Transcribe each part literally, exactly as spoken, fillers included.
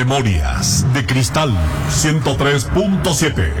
Memorias de Cristal ciento tres punto siete.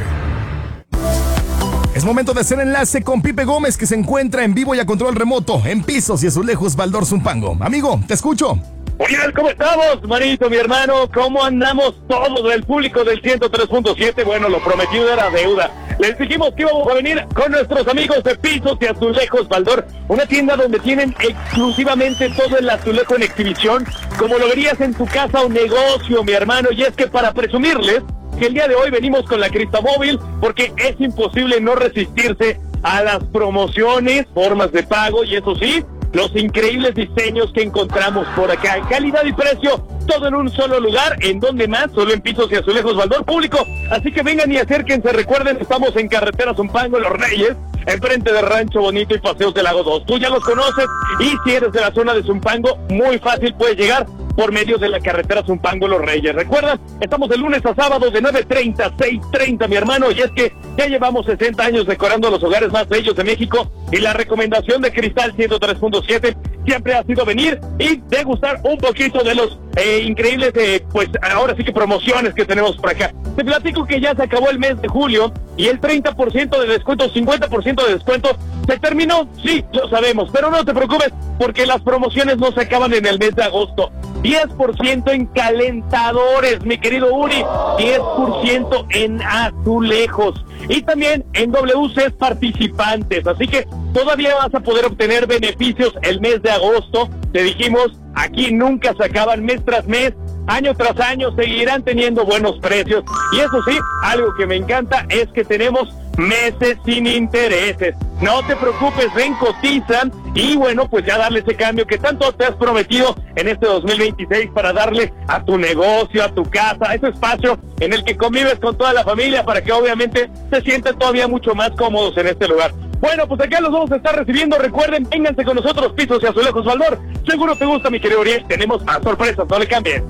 Es momento de hacer enlace con Pipe Gómez, que se encuentra en vivo y a control remoto en Pisos y Azulejos Baldor Zumpango. Amigo, te escucho. Oye, ¿cómo estamos, manito, mi hermano? ¿Cómo andamos todos el público del ciento tres punto siete? Bueno, lo prometido era deuda. Les dijimos que íbamos a venir con nuestros amigos de Pisos y Azulejos Baldor, una tienda donde tienen exclusivamente todo el azulejo en exhibición, como lo verías en tu casa o negocio, mi hermano. Y es que para presumirles que el día de hoy venimos con la Cristamóvil, porque es imposible no resistirse a las promociones, formas de pago y eso sí, los increíbles diseños que encontramos por acá. Calidad y precio, todo en un solo lugar. ¿En donde más? Solo en Pisos y Azulejos Baldor Público. Así que vengan y acérquense. Recuerden, estamos en carretera Zumpango, Los Reyes, enfrente de Rancho Bonito y Paseos del Lago dos. Tú ya los conoces, y si eres de la zona de Zumpango, muy fácil puedes llegar por medio de la carretera Zumpango Los Reyes. Recuerda, estamos de lunes a sábado de nueve treinta a seis treinta, mi hermano, y es que ya llevamos sesenta años decorando los hogares más bellos de México, y la recomendación de Cristal ciento tres punto siete siempre ha sido venir y degustar un poquito de los eh, increíbles, eh, pues ahora sí que promociones que tenemos por acá. Te platico que ya se acabó el mes de julio y el treinta por ciento de descuento, cincuenta por ciento de descuento se terminó, sí, lo sabemos, pero no te preocupes porque las promociones no se acaban en el mes de agosto. diez por ciento en calentadores, mi querido Uri, diez por ciento en azulejos y también en W C participantes, así que todavía vas a poder obtener beneficios el mes de agosto. Te dijimos, aquí nunca se acaban, mes tras mes, año tras año seguirán teniendo buenos precios, y eso sí, algo que me encanta es que tenemos meses sin intereses. No te preocupes, ven, cotizan y bueno, pues ya darle ese cambio que tanto te has prometido en este dos mil veintiséis para darle a tu negocio, a tu casa, a ese espacio en el que convives con toda la familia para que obviamente se sientan todavía mucho más cómodos en este lugar. Bueno, pues acá los vamos a estar recibiendo. Recuerden, vénganse con nosotros, Pisos y Azulejos Baldor. Seguro te gusta, mi querido Uriel. Tenemos más sorpresas, no le cambien.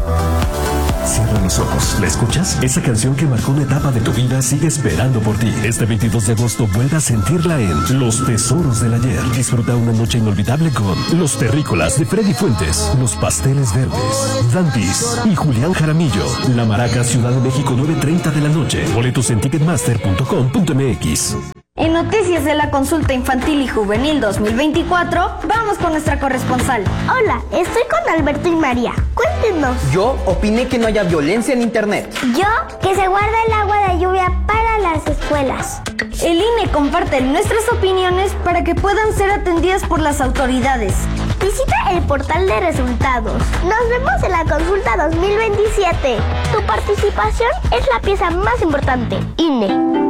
Cierra los ojos, ¿la escuchas? Esa canción que marcó una etapa de tu vida sigue esperando por ti. Este veintidós de agosto vuelve a sentirla en Los Tesoros del Ayer. Disfruta una noche inolvidable con Los Terrícolas de Freddy Fuentes, Los Pasteles Verdes, Dantis y Julián Jaramillo. La Maraca, Ciudad de México, nueve treinta de la noche. Boletos en ticketmaster punto com punto m x. En noticias de la consulta infantil y juvenil dos mil veinticuatro, vamos con nuestra corresponsal. Hola, estoy con Alberto y María. Cuéntenos. Yo opiné que no haya violencia en internet. Yo, que se guarda el agua de lluvia para las escuelas. El I N E comparte nuestras opiniones para que puedan ser atendidas por las autoridades. Visita el portal de resultados. Nos vemos en la consulta dos mil veintisiete. Tu participación es la pieza más importante. I N E.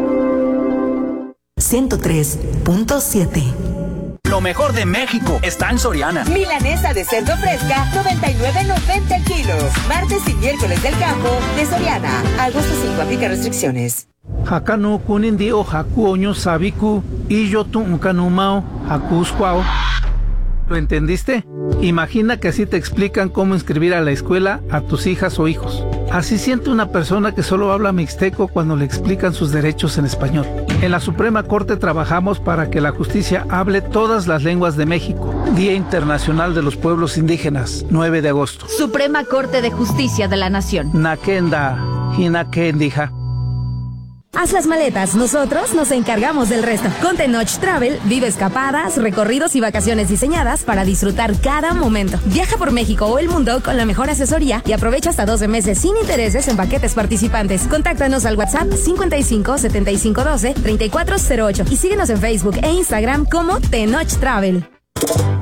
ciento tres punto siete. Lo mejor de México está en Soriana. Milanesa de cerdo fresca, noventa y nueve noventa el kilo. Martes y miércoles del campo de Soriana. Agosto cinco, aplica restricciones. Hakano kunindi o haku oño sabiku y yo tu unkanumao hakusquao. ¿Lo entendiste? Imagina que así te explican cómo inscribir a la escuela a tus hijas o hijos. Así siente una persona que solo habla mixteco cuando le explican sus derechos en español. En la Suprema Corte trabajamos para que la justicia hable todas las lenguas de México. Día Internacional de los Pueblos Indígenas, nueve de agosto. Suprema Corte de Justicia de la Nación. Nakenda, Hinakendija. Haz las maletas, nosotros nos encargamos del resto. Con Tenoch Travel, vive escapadas, recorridos y vacaciones diseñadas para disfrutar cada momento. Viaja por México o el mundo con la mejor asesoría y aprovecha hasta doce meses sin intereses en paquetes participantes. Contáctanos al WhatsApp cincuenta y cinco, setenta y cinco, doce, treinta y cuatro cero ocho y síguenos en Facebook e Instagram como Tenoch Travel.